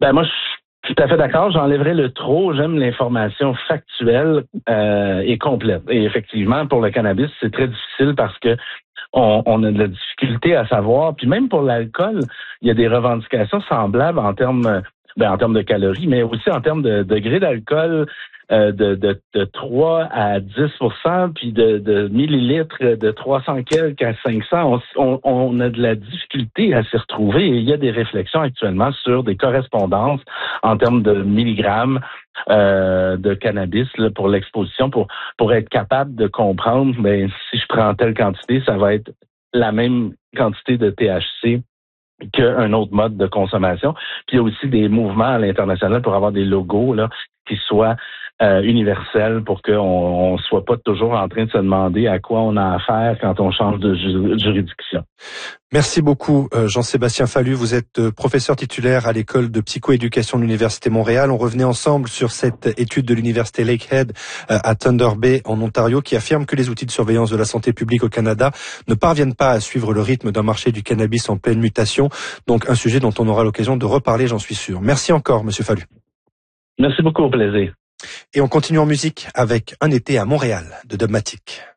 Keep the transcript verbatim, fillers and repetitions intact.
Ben moi, je suis tout à fait d'accord. J'enlèverais le trop. J'aime l'information factuelle euh, et complète. Et effectivement, pour le cannabis, c'est très difficile parce que on, on a de la difficulté à savoir. Puis même pour l'alcool, il y a des revendications semblables en termes, ben, en termes de calories, mais aussi en termes de degré d'alcool. Euh, de, de, de trois à dix pour cent, puis de, de millilitres de trois cents quelques à cinq cents. On, on, on a de la difficulté à s'y retrouver et il y a des réflexions actuellement sur des correspondances en termes de milligrammes euh, de cannabis là, pour l'exposition, pour, pour être capable de comprendre, ben, si je prends telle quantité, ça va être la même quantité de T H C qu'un autre mode de consommation. Puis il y a aussi des mouvements à l'international pour avoir des logos là qui soient euh, universels pour qu'on ne soit pas toujours en train de se demander à quoi on a affaire quand on change de ju- juridiction. Merci beaucoup Jean-Sébastien Fallu. Vous êtes professeur titulaire à l'école de psychoéducation de l'Université Montréal. On revenait ensemble sur cette étude de l'Université Lakehead à Thunder Bay en Ontario qui affirme que les outils de surveillance de la santé publique au Canada ne parviennent pas à suivre le rythme d'un marché du cannabis en pleine mutation. Donc un sujet dont on aura l'occasion de reparler, j'en suis sûr. Merci encore Monsieur Fallu. Merci beaucoup, au plaisir. Et on continue en musique avec Un été à Montréal de Dubmatique.